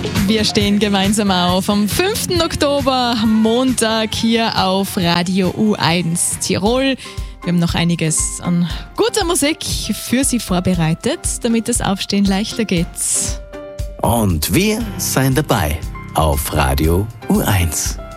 Wir stehen gemeinsam auf am 5. Oktober, Montag, hier auf Radio U1 Tirol. Wir haben noch einiges an guter Musik für Sie vorbereitet, damit das Aufstehen leichter geht. Und wir sind dabei auf Radio U1.